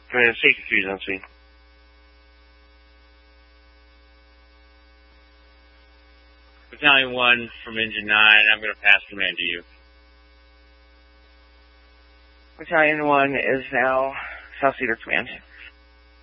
Safety 3 is on scene. Battalion 1 from Engine 9, I'm going to pass command to you. Battalion 1 is now South Cedar Command.